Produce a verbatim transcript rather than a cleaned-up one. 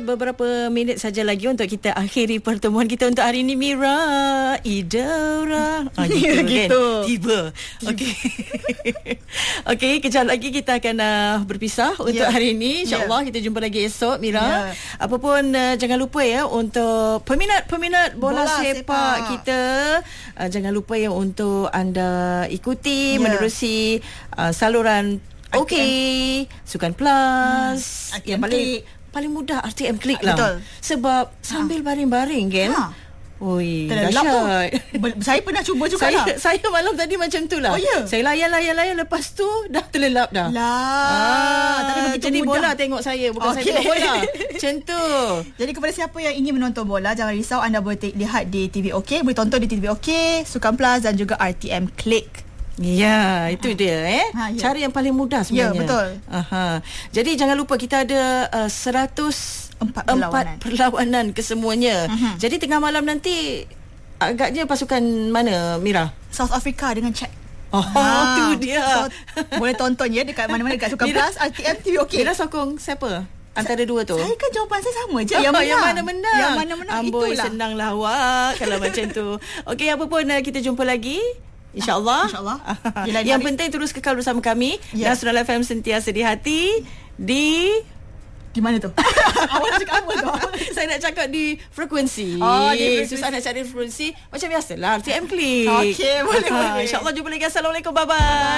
beberapa minit saja lagi untuk kita akhiri pertemuan kita untuk hari ini. Mira Idora ah, gitu, gitu. Kan? Tiba Okey. Okey, kejap lagi kita akan uh, berpisah yeah. untuk hari ini. InsyaAllah yeah. kita jumpa lagi esok, Mira. Yeah. Apapun uh, jangan lupa ya, untuk peminat-peminat bola, bola sepak, sepak kita, uh, jangan lupa ya untuk anda ikuti yeah. menerusi uh, saluran Okey, Sukan Plus, hmm, yang paling paling mudah R T M Klik lah. Betul. Sebab sambil ha. baring-baring kan. Ha. Oi, dahsyat. Saya pernah cuba juga saya, lah. Saya malam tadi macam tu lah. Oh, yeah. Saya layan-layan-layan, lepas tu dah terlelap dah. Lah. Ah, tadi jadi mudah. Bola tengok saya, bukan okay. saya tengok bola. Macam tu. Jadi kepada siapa yang ingin menonton bola, jangan risau, anda boleh t- lihat di T V OK, boleh tonton di T V OK, Sukan Plus dan juga R T M Klik. Ya, itu dia eh. Ha, ya. Cara yang paling mudah sebenarnya. Ya, betul. Aha. Jadi jangan lupa kita ada uh, seratus empat perlawanan, perlawanan kesemuanya. Uh-huh. Jadi tengah malam nanti agaknya pasukan mana, Mira? South Africa dengan Czech. Oh, ha. tu dia. So, boleh tonton ya dekat mana-mana, dekat Sukan Plus, R T M, T V OK. Mira sokong siapa? Antara dua tu. Saya kan jawapan saya sama je. Oh, yang, yang mana menang? Yang mana menang Amboi, itulah. Senanglah awak kalau macam tu. Okey, apa pun uh, kita jumpa lagi. InsyaAllah. InsyaAllah. Yang penting terus kekal bersama kami. Yeah. Nasional F M sentiasa di hati. Di Di mana tu? Awak nak cakap apa tu? Saya nak cakap di frekuensi. Oh, di frekuensi. Susah nak cari frekuensi. Macam biasalah R T M Klik. Okey, boleh, boleh. InsyaAllah jumpa lagi. Assalamualaikum. Bye-bye.